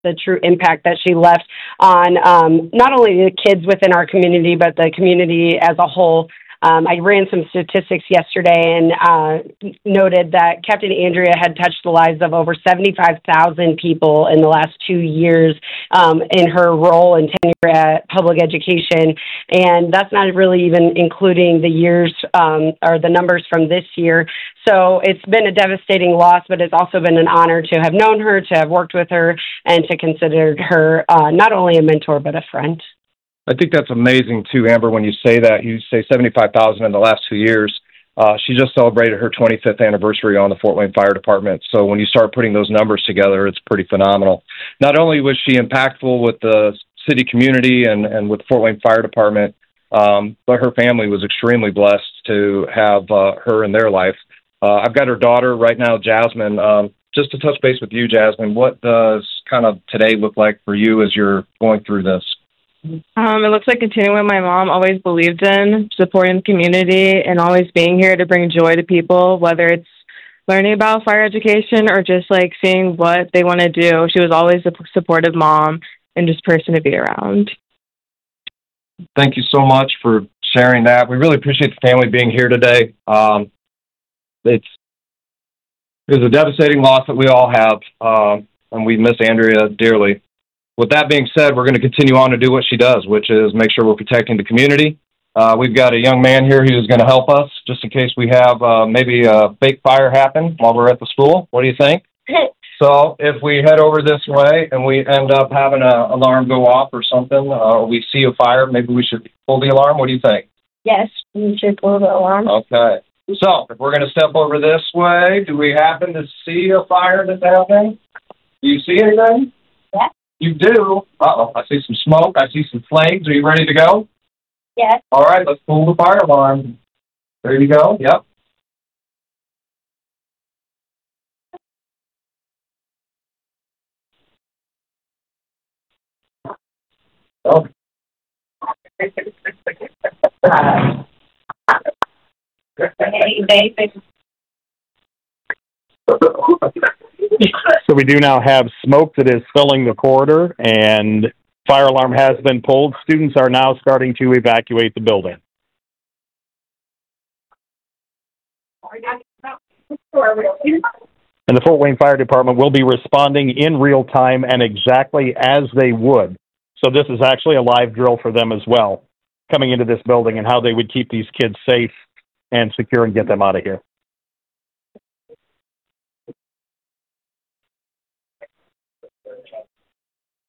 the true impact that she left on not only the kids within our community, but the community as a whole. I ran some statistics yesterday and noted that Captain Andrea had touched the lives of over 75,000 people in the last 2 years in her role and tenure at public education. And that's not really even including the years or the numbers from this year. So it's been a devastating loss, but it's also been an honor to have known her, to have worked with her, and to consider her not only a mentor, but a friend. I think that's amazing too, Amber, when you say that. You say 75,000 in the last 2 years. She just celebrated her 25th anniversary on the Fort Wayne Fire Department. So when you start putting those numbers together, it's pretty phenomenal. Not only was she impactful with the city community and with the Fort Wayne Fire Department, but her family was extremely blessed to have her in their life. I've got her daughter right now, Jasmine. Just to touch base with you, Jasmine, what does kind of today look like for you as you're going through this? It looks like continuing what my mom always believed in, supporting the community and always being here to bring joy to people, whether it's learning about fire education or just like seeing what they want to do. She was always a supportive mom and just person to be around. Thank you so much for sharing that. We really appreciate the family being here today. It's a devastating loss that we all have, and we miss Andrea dearly. With that being said, we're going to continue on to do what she does, which is make sure we're protecting the community. We've got a young man here who's going to help us just in case we have maybe a fake fire happen while we're at the school. What do you think? So if we head over this way and we end up having an alarm go off or something, or we see a fire, maybe we should pull the alarm. What do you think? Yes, we should pull the alarm. Okay. So if we're going to step over this way, do we happen to see a fire that's happening? Do you see anything? Yeah. You do? Uh-oh, I see some smoke. I see some flames. Are you ready to go? Yes. All right, let's pull the fire alarm. There you go. Yep. Oh. So we do now have smoke that is filling the corridor, and fire alarm has been pulled. Students are now starting to evacuate the building. And the Fort Wayne Fire Department will be responding in real time and exactly as they would. So this is actually a live drill for them as well, coming into this building and how they would keep these kids safe and secure and get them out of here.